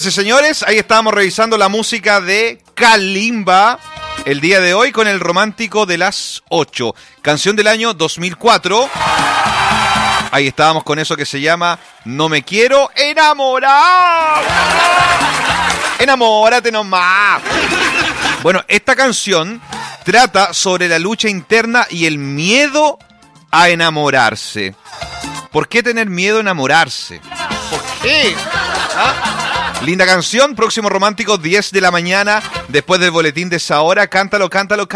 y señores, ahí estábamos revisando la música de Kalimba el día de hoy con el romántico de las 8. Canción del año 2004. Ahí estábamos con eso que se llama No me quiero enamorar. Enamórate nomás. Bueno, esta canción trata sobre la lucha interna y el miedo a enamorarse. ¿Por qué tener miedo a enamorarse? ¿Por qué? Linda canción, próximo romántico, 10 de la mañana, después del boletín de esa hora. Cántalo, cántalo, cántalo.